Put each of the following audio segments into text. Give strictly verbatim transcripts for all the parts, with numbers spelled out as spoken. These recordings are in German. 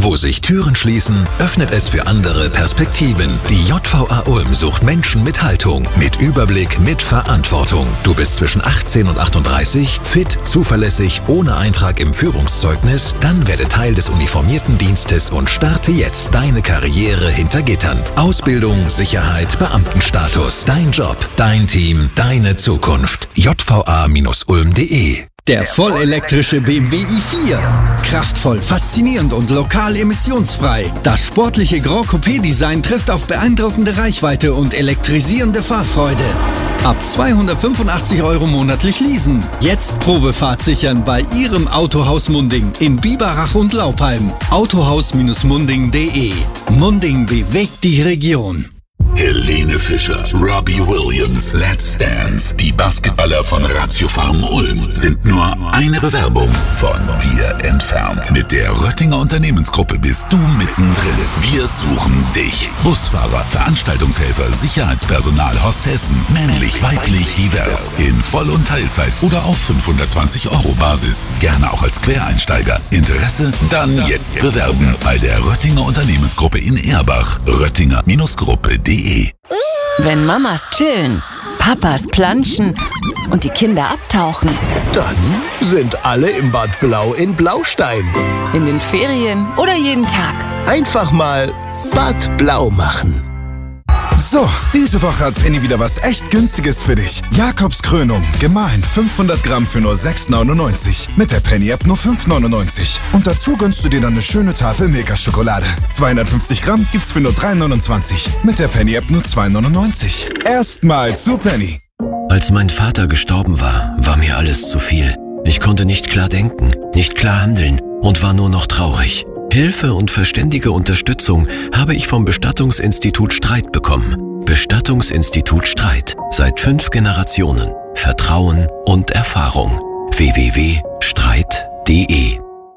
Wo sich Türen schließen, öffnet es für andere Perspektiven. Die J V A Ulm sucht Menschen mit Haltung, mit Überblick, mit Verantwortung. Du bist zwischen achtzehn und achtunddreißig, fit, zuverlässig, ohne Eintrag im Führungszeugnis? Dann werde Teil des uniformierten Dienstes und starte jetzt deine Karriere hinter Gittern. Ausbildung, Sicherheit, Beamtenstatus. Dein Job, dein Team, deine Zukunft. j v a Bindestrich ulm punkt de. Der vollelektrische B M W i vier. Kraftvoll, faszinierend und lokal emissionsfrei. Das sportliche Grand Coupé-Design trifft auf beeindruckende Reichweite und elektrisierende Fahrfreude. Ab zweihundertfünfundachtzig Euro monatlich leasen. Jetzt Probefahrt sichern bei Ihrem Autohaus Munding in Biberach und Laupheim. autohaus Bindestrich munding punkt de. Munding bewegt die Region. Helene Fischer, Robbie Williams, Let's Dance. Die Basketballer von Ratio Farm Ulm sind nur eine Bewerbung von dir entfernt. Mit der Röttinger Unternehmensgruppe bist du mittendrin. Wir suchen dich. Busfahrer, Veranstaltungshelfer, Sicherheitspersonal, Hostessen, männlich, weiblich, divers. In Voll- und Teilzeit oder auf fünfhundertzwanzig Euro Basis. Gerne auch als Quereinsteiger. Interesse? Dann jetzt bewerben bei der Röttinger Unternehmensgruppe in Erbach. Röttinger Gruppe punkt de. Wenn Mamas chillen, Papas planschen und die Kinder abtauchen. Dann sind alle im Bad Blau in Blaustein. In den Ferien oder jeden Tag. Einfach mal Bad Blau machen. So, diese Woche hat Penny wieder was echt Günstiges für dich. Jakobs Krönung, gemahlen fünfhundert Gramm für nur sechs neunundneunzig. Mit der Penny-App nur fünf neunundneunzig. Und dazu gönnst du dir dann eine schöne Tafel Milka-Schokolade. zweihundertfünfzig Gramm gibt's für nur drei neunundzwanzig. Mit der Penny-App nur zwei neunundneunzig. Erstmal zu Penny. Als mein Vater gestorben war, war mir alles zu viel. Ich konnte nicht klar denken, nicht klar handeln und war nur noch traurig. Hilfe und verständige Unterstützung habe ich vom Bestattungsinstitut Streit bekommen. Bestattungsinstitut Streit. Seit fünf Generationen. Vertrauen und Erfahrung. w w w punkt streit punkt de.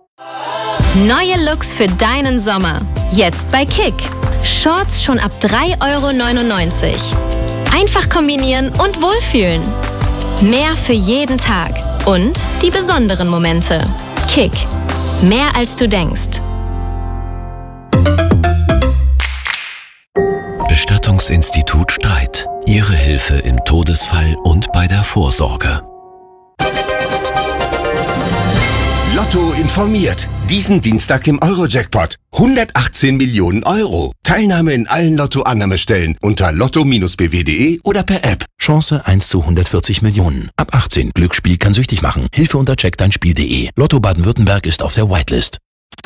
Neue Looks für deinen Sommer. Jetzt bei Kick. Shorts schon ab drei Euro neunundneunzig. Einfach kombinieren und wohlfühlen. Mehr für jeden Tag. Und die besonderen Momente. Kick. Mehr als du denkst. Bestattungsinstitut Streit. Ihre Hilfe im Todesfall und bei der Vorsorge. Lotto informiert. Diesen Dienstag im Euro-Jackpot. hundertachtzehn Millionen Euro. Teilnahme in allen Lotto-Annahmestellen unter lotto Bindestrich b w punkt de oder per App. Chance eins zu hundertvierzig Millionen. Ab achtzehn. Glücksspiel kann süchtig machen. Hilfe unter check dein Spiel punkt de. Lotto Baden-Württemberg ist auf der Whitelist.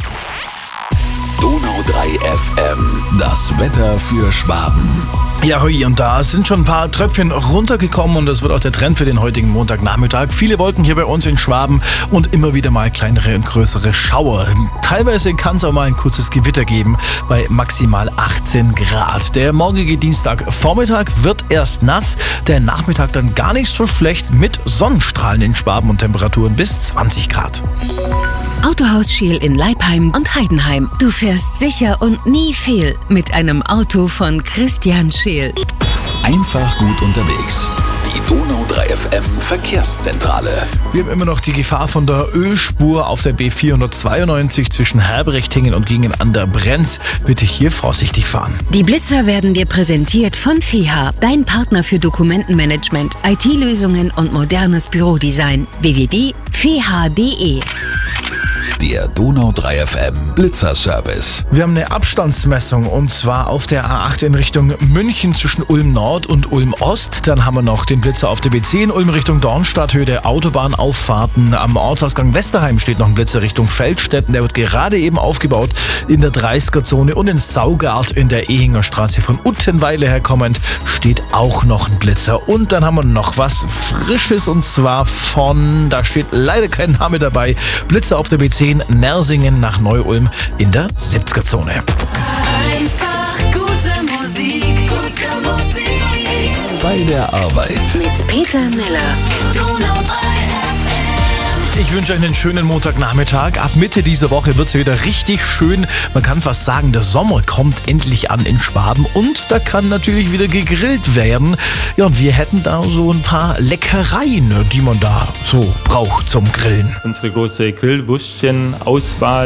Donau drei F M. Das Wetter für Schwaben. Ja, hier und da sind schon ein paar Tröpfchen runtergekommen und das wird auch der Trend für den heutigen Montagnachmittag. Viele Wolken hier bei uns in Schwaben und immer wieder mal kleinere und größere Schauer. Teilweise kann es auch mal ein kurzes Gewitter geben bei maximal achtzehn Grad. Der morgige Dienstagvormittag wird erst nass, der Nachmittag dann gar nicht so schlecht mit Sonnenstrahlen in Schwaben und Temperaturen bis zwanzig Grad. Autohaus Scheel in Leipheim und Heidenheim. Du fährst sicher und nie fehl mit einem Auto von Christian Scheel. Einfach gut unterwegs. Die Donau drei F M Verkehrszentrale. Wir haben immer noch die Gefahr von der Ölspur auf der B vierhundertzweiundneunzig zwischen Herbrechtingen und Gingen an der Brenz. Bitte hier vorsichtig fahren. Die Blitzer werden dir präsentiert von F E H A, dein Partner für Dokumentenmanagement, I T-Lösungen und modernes Bürodesign. w w w punkt f e h punkt de. Der Donau drei F M Blitzerservice. Wir haben eine Abstandsmessung und zwar auf der A acht in Richtung München zwischen Ulm Nord und Ulm Ost. Dann haben wir noch den Blitzer auf der B zehn Ulm Richtung Dornstadt, Höhe der Autobahnauffahrten. Am Ortsausgang Westerheim steht noch ein Blitzer Richtung Feldstetten. Der wird gerade eben aufgebaut in der dreißiger-Zone und in Saugard in der Ehinger Straße von Uttenweile her kommend steht auch noch ein Blitzer. Und dann haben wir noch was Frisches und zwar von, da steht leider kein Name dabei, Blitzer auf der B zehn Nersingen nach Neu-Ulm in der siebziger-Zone. Einfach gute Musik, gute Musik. Bei der Arbeit. Mit Peter Miller. Donau drei F M. Ich wünsche euch einen schönen Montagnachmittag. Ab Mitte dieser Woche wird es wieder richtig schön. Man kann fast sagen, der Sommer kommt endlich an in Schwaben und da kann natürlich wieder gegrillt werden. Ja, und wir hätten da so ein paar Leckereien, die man da so braucht zum Grillen. Unsere große Grillwürstchen-Auswahl